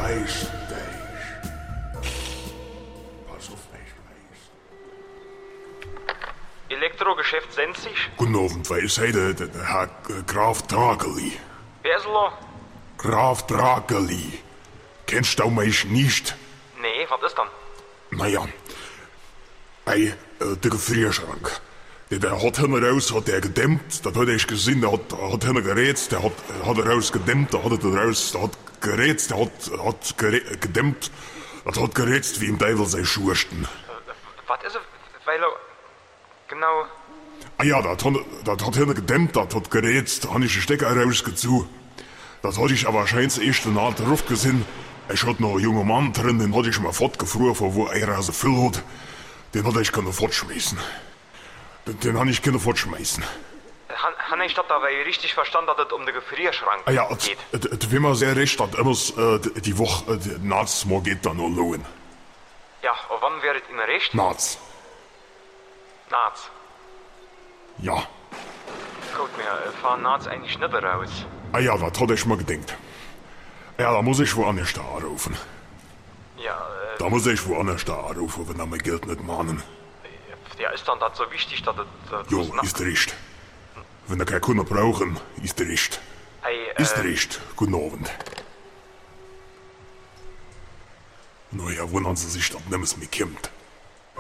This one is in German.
Weiß. Pass auf, Weiß. Elektrogeschäft Sensig? Guten Abend, Weiß. Hey, der Herr Graf Drageli. Wer ist da? Graf Drageli. Kennst du mich nicht? Nee, was ist dann? Naja. Hey, der Gefrierschrank. Der hat hinten raus, hat der gedämmt, das hat ich gesehen, der hat hinten gerätzt, der hat raus gedämmt, der hat gerätzt, der hat gedämmt, das hat gerätzt wie im Teufel sei Schursten. Was ist es? Weil er... Genau... Ah ja, das hat hinten gedämmt, das hat gerätzt, da hab ich den Stecker rausgezogen. Das hatte ich aber wahrscheinlich erst in der Ruf gesehen. Ich hatte noch einen jungen Mann drin, den hatte ich mal fortgefroren, von wo er so viel hat. Den hatte ich können fortschmeißen. Den habe ich können fortschmeißen. Han ich das aber richtig verstanden, dass es um den Gefrierschrank Ah ja, geht? wie man sehr recht hat, immer die Woche, nachts mal geht dann nur lohn. Ja, und wann wäre es Ihnen recht? Nachts. Nachts. Ja. Gut, wir fahren nachts eigentlich nicht raus. Ah ja, das hatte ich mal gedacht. Ja, da muss ich woanders da anrufen. Ja, Da muss ich woanders da anrufen, wenn er mein Geld nicht mahnen. ja, ist dann das so wichtig, dass es... Jo, ist recht. Wenn er keine Kunden brauchen, ist recht. Hey, Ist recht. Guten Abend. Naja, wundern Sie sich, dass nichts mehr kommt.